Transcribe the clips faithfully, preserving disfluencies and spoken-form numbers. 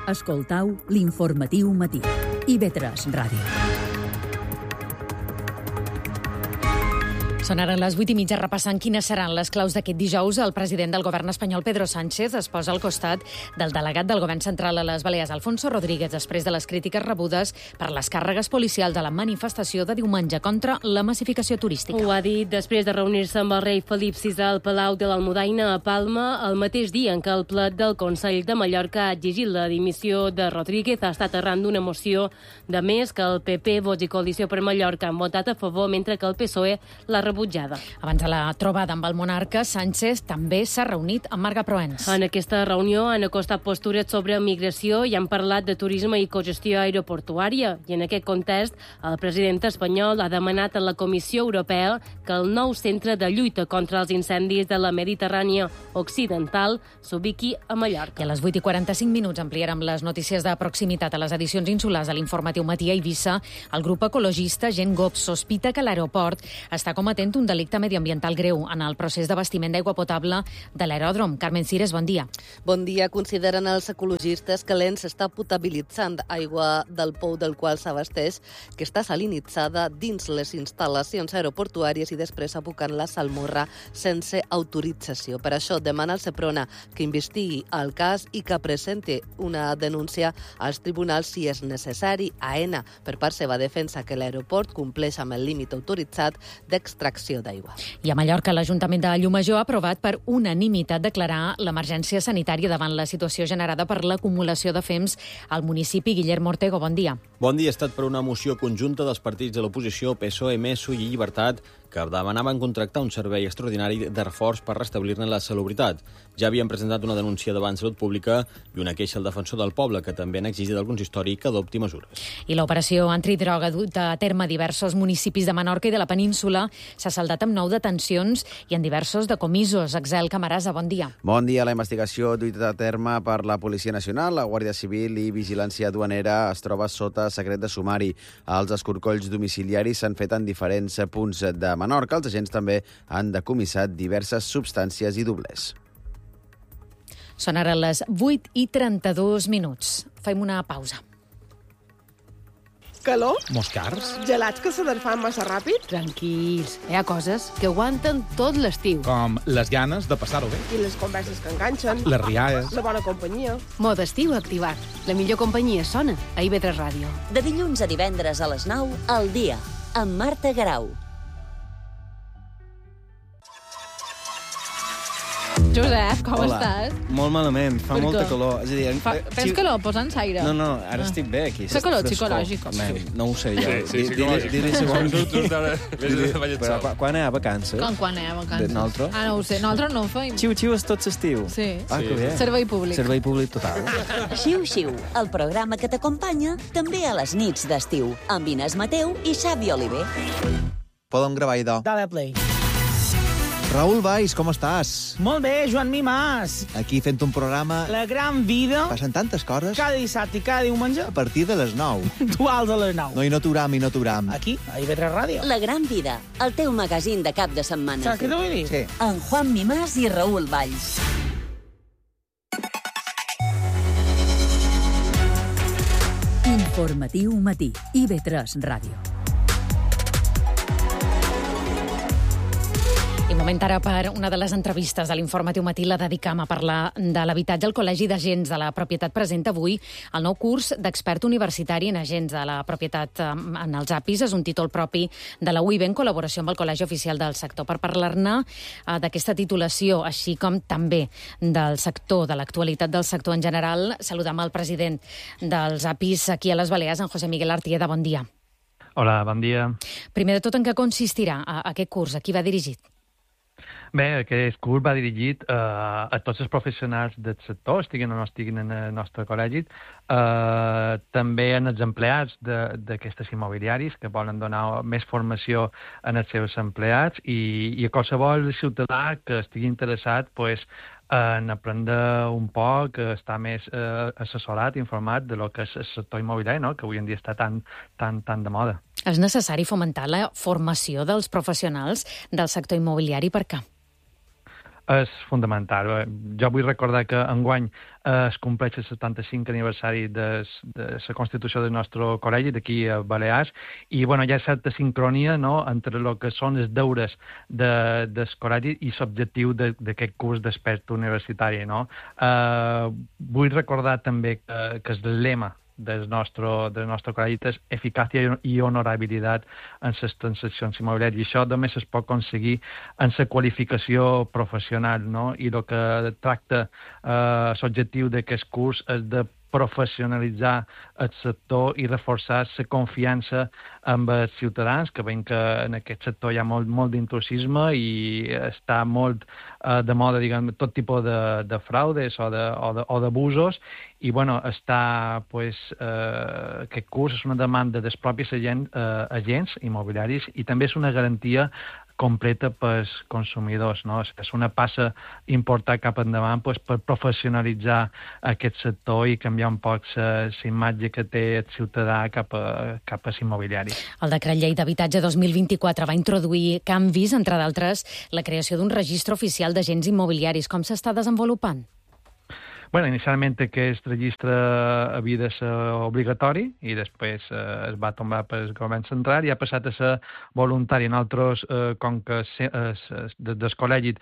Escoltau l'informatiu matí. I ve tres Ràdio. Són ara les vuit i mitja repassant quines seran les claus d'aquest dijous. El president del govern espanyol, Pedro Sánchez, es posa al costat del delegat del govern central a les Balears, Alfonso Rodríguez, després de les crítiques rebudes per les càrregues policials a la manifestació de diumenge contra la massificació turística. Ho ha dit després de reunir-se amb el rei Felip sisè al Palau de l'Almudaina a Palma, el mateix dia en què el ple del Consell de Mallorca ha exigit la dimissió de Rodríguez. Ha estat arran d'una moció de més que el P P, Vox i Coalició per Mallorca han votat a favor, mentre que el P S O E l'ha rebutjada. Abans de la trobada amb el monarca, Sánchez també s'ha reunit amb Marga Proens. En aquesta reunió han acostat postures sobre migració i han parlat de turisme i cogestió aeroportuària. I en aquest context, el president espanyol ha demanat a la Comissió Europea que el nou centre de lluita contra els incendis de la Mediterrània Occidental s'ubiqui a Mallorca. I a les vuit i quaranta-cinc minuts ampliarem les notícies de proximitat a les edicions insulars de l'informatiu matí a Eivissa. El grup ecologista Gent Gop sospita que l'aeroport està cometent un delicte mediambiental greu en el procés d'abastiment d'aigua potable de l'aeròdrom. Carmen Cires, bon dia. Bon dia. Consideren els ecologistes que l'E N S està potabilitzant aigua del pou del qual s'abasteix, que està salinitzada dins les instal·lacions aeroportuàries i després abocant la salmorra sense autorització. Per això demana al Seprona que investigui el cas i que presenti una denúncia als tribunals si és necessari. AENA, per part seva, defensa que l'aeroport compleix amb el límit autoritzat d'extracció d'aigua. I a Mallorca, l'Ajuntament de Llumajor ha aprovat per unanimitat declarar l'emergència sanitària davant la situació generada per l'acumulació de fems al municipi. Guillermo Ortego, bon dia. Bon dia. Ha estat per una moció conjunta dels partits de l'oposició, P S O E, M E S U i Llibertat, que demanaven contractar un servei extraordinari de reforç per restablir-ne la salubritat. Ja havien presentat una denúncia davant Salut Pública i una queixa al defensor del poble, que també han exigit al consistori que adopti mesures. I l'operació antidroga duta a terme a diversos municipis de Menorca i de la península s'ha saldat amb nou detencions i en diversos decomisos. Axel Camarasa, bon dia. Bon dia. La investigació duta a terme per la Policia Nacional, la Guàrdia Civil i Vigilància Duanera es troba sota secret de sumari. Els escorcolls domiciliaris s'han fet en diferents punts de Menorca. Els agents també han decomissat diverses substàncies i doblers. Són ara les vuit i trenta-dos minuts. Fem una pausa. Calor? Moscars? Gelats que se desfan massa ràpid? Tranquils, hi ha coses que aguanten tot l'estiu. Com les ganes de passar-ho bé. I les converses que enganxen. Les rialles. La bona companyia. Mode estiu activat. La millor companyia sona a I V tres Ràdio. De dilluns a divendres a les nou, al dia, amb Marta Garau. Josep, com Hola. estàs? Molt malament, fa Per molta què? calor. És a dir, Fa, tens calor? Posa'ns aire. No, no, ara ah. estic bé aquí. Fa calor psicològic. No ho sé, jo. Sí, sí, psicològic. Dir-li segons... Però quan hi ha vacances? Com quan hi ha vacances? Nosaltres? Ah, no ho sé. Nosaltres no ho feim. Xiu-xiu és tot l'estiu. Sí. Ah, que bé. Servei públic. Servei públic total. Xiu-xiu, el programa que t'acompanya també a les nits d'estiu, amb Inés Mateu i Xavi Oliver. Podem gravar, idò. Dale play. Raül Valls, com estàs? Molt bé, Joan Mimàs. Aquí fent un programa... La gran vida. Passen tantes coses. Cada dissabte i cada diumenge. A partir de les nou. Duals a les nou. No, i no t'uram, i no t'uram. Aquí, a I V tres Ràdio. La gran vida, el teu magazín de cap de setmana. Saps què t'ho vull dir? Sí. Amb Juan Mimàs i Raül Valls. Informatiu matí. I V tres Ràdio. I moment ara per una de les entrevistes de l'Informatiu Matí la dedicam a parlar de l'habitatge. El Col·legi d'Agents de la Propietat presenta avui el nou curs d'expert universitari en agents de la propietat en els A P Is. És un títol propi de la U I B en col·laboració amb el Col·legi Oficial del Sector. Per parlar-ne d'aquesta titulació, així com també del sector, de l'actualitat del sector en general, saludam el president dels A P Is aquí a les Balears, en José Miguel Artieda. Bon dia. Hola, bon dia. Primer de tot, en què consistirà aquest curs? A qui va dirigit? Bé, aquest curs va dirigit eh, a tots els professionals del sector, estiguin o no estiguin en el nostre col·legi, eh, també en els empleats d'aquestes immobiliaris que volen donar més formació en els seus empleats i, i a qualsevol ciutadà que estigui interessat pues, en aprendre un poc, estar més eh, assessorat, informat de lo que és el sector immobiliari, no? Que avui en dia està tan, tan, tan de moda. És necessari fomentar la formació dels professionals del sector immobiliari per què? és fundamental. Jo vull recordar que enguany eh, es compleix el setanta-cinquè aniversari de, de la Constitució del nostre col·legi, d'aquí a Balears, i bueno, hi ha certa sincronia, no?, entre el que són els deures de, del col·legi i l'objectiu d'aquest curs d'expert universitari. No? Eh, vull recordar també que, que el lema del nostre, del nostre col·legi és eficàcia i honorabilitat en les transaccions immobiliàries. I això només es pot aconseguir en la qualificació professional, no? I el que tracta eh, l'objectiu d'aquest curs és de professionalitzar el sector i reforçar la confiança amb els ciutadans, que veiem que en aquest sector hi ha molt, molt d'intrusisme i està molt eh, de moda, diguem, tot tipus de, de fraudes o d'abusos, i bueno, està, pues, eh, aquest curs és una demanda dels propis agents, eh, agents immobiliaris i també és una garantia completa pels consumidors, no? És una passa important cap endavant pues, per professionalitzar aquest sector i canviar un poc la imatge que té el ciutadà cap a, cap a l'immobiliari. El decret llei d'habitatge dos mil vint-i-quatre va introduir canvis, entre d'altres, la creació d'un registre oficial d'agents immobiliaris. Com s'està desenvolupant? Bueno, inicialment aquest registre havia de ser obligatori i després eh, es va tombar pel govern central i ha passat a ser voluntari. Nosaltres, eh, com que se, eh, del col·legi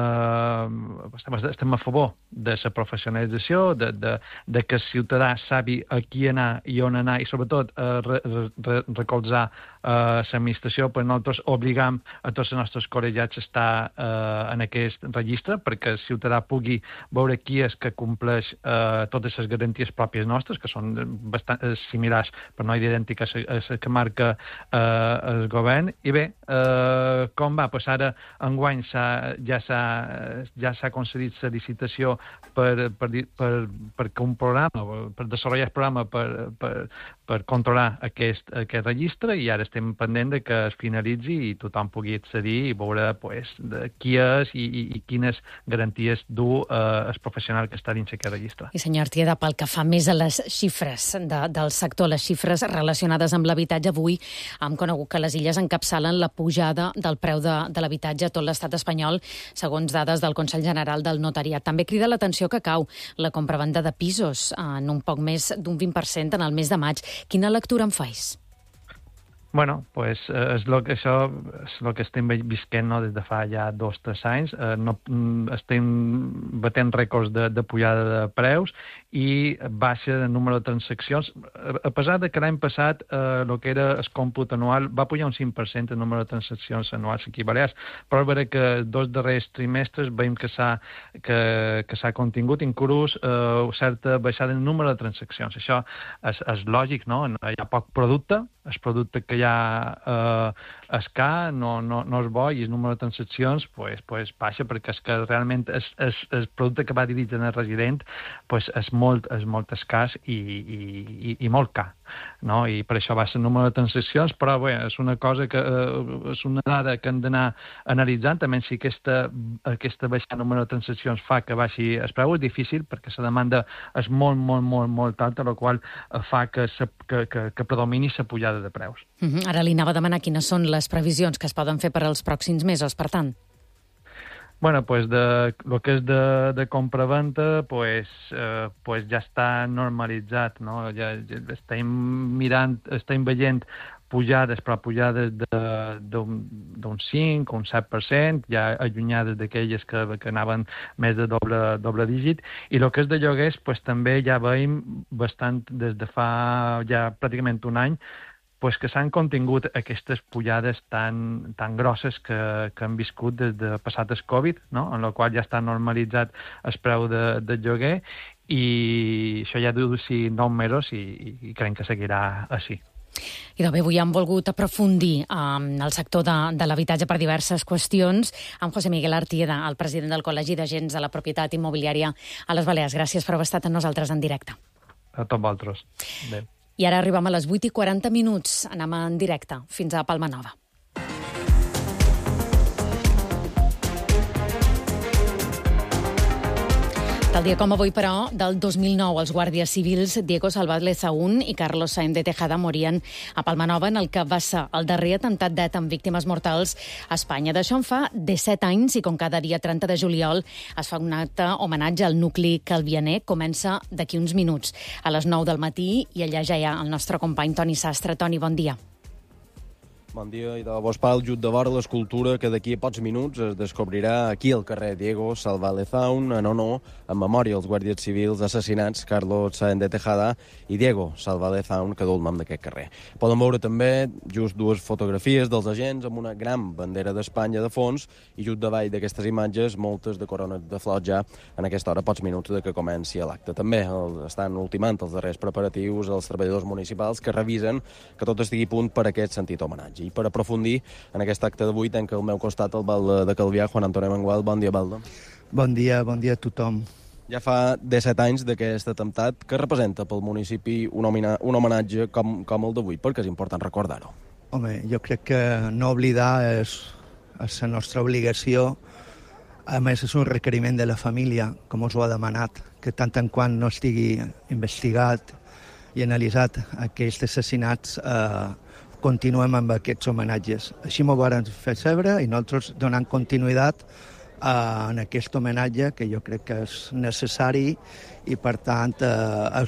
eh, estem, estem a favor de la professionalització, de, de, de que el ciutadà sabi a qui anar i on anar i sobretot eh, re, re, recolzar eh, l'administració, però nosaltres obligam a tots els nostres col·legiats a estar eh, en aquest registre perquè el ciutadà pugui veure qui és que compleix eh, totes les garanties pròpies nostres, que són bastant similars, però no idèntiques a les que marca eh, el govern. I bé, eh, com va? Pues ara, enguany, ja s'ha ja s'ha concedit la licitació per, per, per, per un programa, per desenvolupar el programa per, per, per controlar aquest, aquest registre i ara estem pendents de que es finalitzi i tothom pugui accedir i veure pues, de qui és i, i, i quines garanties du eh, el professional que està dins aquest registre. I senyor Artieda, pel que fa més a les xifres de, del sector, les xifres relacionades amb l'habitatge, avui hem conegut que les Illes encapçalen la pujada del preu de, de l'habitatge a tot l'estat espanyol, segons dades del Consell General del Notariat. També crida l'atenció que cau la compravenda de pisos en un poc més d'un vint per cent en el mes de maig. Quina lectura en fais? Bueno, pues, eh, és lo que, això és el que estem visquent no, des de fa ja dos o tres anys. Eh, no, estem batent rècords de, de pujada de preus i baixa de número de transaccions. A pesar de que l'any passat eh, el que era el còmput anual va pujar un cinc per cent el número de transaccions anuals aquí a Balears, però és veritat que dos darrers trimestres veiem que s'ha que, que s'ha contingut inclús eh, certa baixada en número de transaccions. Això és, és lògic, no? Hi ha poc producte, el producte que hi ha eh, escà, no, no, no és bo i el número de transaccions pues, pues, baixa perquè és que realment és, és, el producte que va dirigit al resident pues, és, molt, és molt escàs i, i, i, i molt car. No? I per això baixa el número de transaccions, però bé, és una cosa que eh, és una dada que hem d'anar analitzant. També si aquesta, aquesta baixada número de transaccions fa que baixi el preu és difícil perquè la demanda és molt, molt, molt, molt alta, la qual fa que, se, que, que, que predomini la pujada de preus. Uh-huh. Ara li anava a demanar quines són les previsions que es poden fer per als pròxims mesos, per tant. Bueno, pues de lo que és de, de compra-venta, pues, eh, pues ja està normalitzat, no? Ja, ja estem mirant, estem veient pujades, però pujades d'un cinc o un set per cent, ja allunyades d'aquelles que, que anaven més de doble, doble dígit. I el que és de lloguers, pues, també ja veiem bastant des de fa ja pràcticament un any pues que s'han contingut aquestes pujades tan, tan grosses que, que han viscut des de passat el Covid, no? En la qual ja està normalitzat el preu de, de lloguer i això ja duu si nou mesos i, i creiem que seguirà així. I doncs bé, avui hem volgut aprofundir en el sector de, de l'habitatge per diverses qüestions amb José Miguel Artieda, el president del Col·legi d'Agents de la Propietat Immobiliària a les Balears. Gràcies per haver estat amb nosaltres en directe. A tots vosaltres. Bé. I ara arribem a les vuit i quaranta minuts. Anem en directe fins a Palma Nova. Tal dia com avui, però, del dos mil nou, els guàrdies civils Diego Salvat Lezaún i Carlos Sáenz de Tejada morien a Palmanova en el que va ser el darrer atemptat d'E T A amb víctimes mortals a Espanya. D'això en fa disset anys i com cada dia trenta de juliol es fa un acte homenatge al nucli calvianer. Comença d'aquí uns minuts, a les nou del matí, i allà ja hi ha el nostre company Toni Sastre. Toni, bon dia. Bon dia, i de vos pal, just de vora l'escultura que d'aquí a pocs minuts es descobrirà aquí al carrer Diego Salvat Lezaún en honor, en memòria als guàrdies civils assassinats Carlos Sáenz de Tejada i Diego Salvat Lezaún, que du el nom d'aquest carrer. Poden veure també just dues fotografies dels agents amb una gran bandera d'Espanya de fons i just davall d'aquestes imatges moltes de corones de flors ja en aquesta hora, pocs minuts de que comenci l'acte. També el, estan ultimant els darrers preparatius els treballadors municipals que revisen que tot estigui a punt per aquest sentit homenatge. I per aprofundir en aquest acte d'avui tenc al meu costat el Balde de Calvià, Juan Antonio Mengual. Bon dia, Balde. Bon dia, bon dia a tothom. Ja fa disset anys d'aquest atemptat. Què representa pel municipi un, homina, un homenatge com, com el d'avui? Perquè és important recordar-ho. Home, jo crec que no oblidar és, és la nostra obligació. A més, és un requeriment de la família, com us ho ha demanat, que tant en quant no estigui investigat i analitzat aquests assassinats, eh, continuem amb aquests homenatges. Així m'ho varen fer saber i nosaltres donant continuïtat eh, en aquest homenatge que jo crec que és necessari i, per tant, eh,